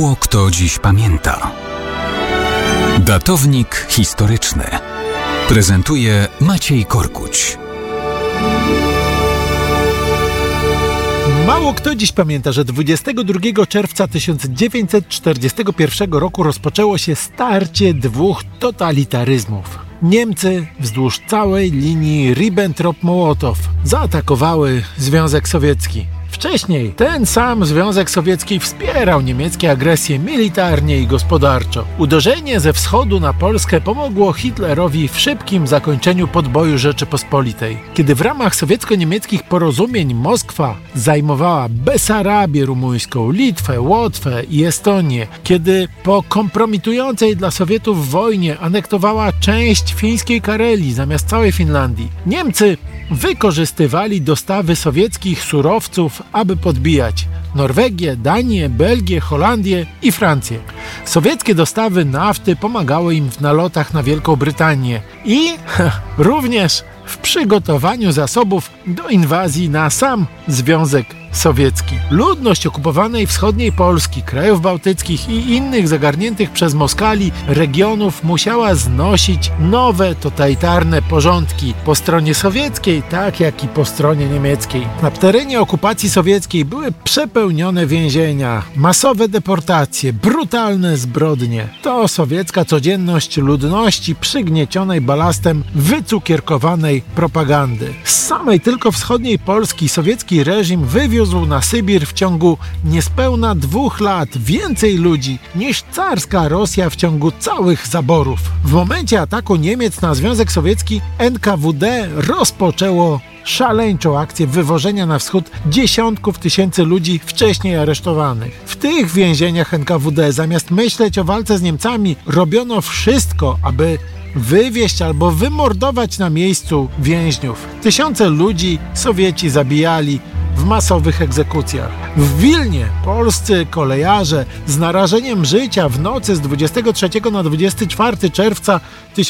Mało kto dziś pamięta. Datownik historyczny prezentuje Maciej Korkuć. Mało kto dziś pamięta, że 22 czerwca 1941 roku rozpoczęło się starcie dwóch totalitaryzmów. Niemcy wzdłuż całej linii Ribbentrop-Mołotow zaatakowały Związek Sowiecki. Wcześniej ten sam Związek Sowiecki wspierał niemieckie agresje militarnie i gospodarczo. Uderzenie ze wschodu na Polskę pomogło Hitlerowi w szybkim zakończeniu podboju Rzeczypospolitej. Kiedy w ramach sowiecko-niemieckich porozumień Moskwa zajmowała Besarabię rumuńską, Litwę, Łotwę i Estonię, kiedy po kompromitującej dla Sowietów wojnie anektowała część fińskiej Karelii zamiast całej Finlandii, Niemcy wykorzystywali dostawy sowieckich surowców, aby podbijać Norwegię, Danię, Belgię, Holandię i Francję. Sowieckie dostawy nafty pomagały im w nalotach na Wielką Brytanię i również w przygotowaniu zasobów do inwazji na sam Związek Sowiecki. Ludność okupowanej wschodniej Polski, krajów bałtyckich i innych zagarniętych przez Moskali regionów musiała znosić nowe totalitarne porządki po stronie sowieckiej, tak jak i po stronie niemieckiej. Na terenie okupacji sowieckiej były przepełnione więzienia, masowe deportacje, brutalne zbrodnie. To sowiecka codzienność ludności przygniecionej balastem wycukierkowanej propagandy. Z samej tylko wschodniej Polski sowiecki reżim wywiózł na Sybir w ciągu niespełna 2 lat więcej ludzi niż carska Rosja w ciągu całych zaborów. W momencie ataku Niemiec na Związek Sowiecki NKWD rozpoczęło szaleńczą akcję wywożenia na wschód dziesiątków tysięcy ludzi wcześniej aresztowanych. W tych więzieniach NKWD zamiast myśleć o walce z Niemcami robiono wszystko, aby wywieźć albo wymordować na miejscu więźniów. Tysiące ludzi Sowieci zabijali w masowych egzekucjach. W Wilnie polscy kolejarze z narażeniem życia w nocy z 23 na 24 czerwca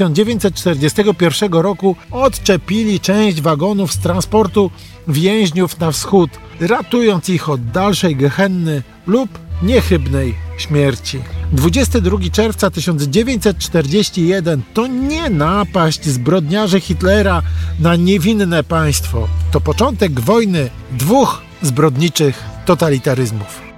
1941 roku odczepili część wagonów z transportu więźniów na wschód, ratując ich od dalszej gehenny lub niechybnej śmierci. 22 czerwca 1941 to nie napaść zbrodniarzy Hitlera na niewinne państwo. To początek wojny dwóch zbrodniczych totalitaryzmów.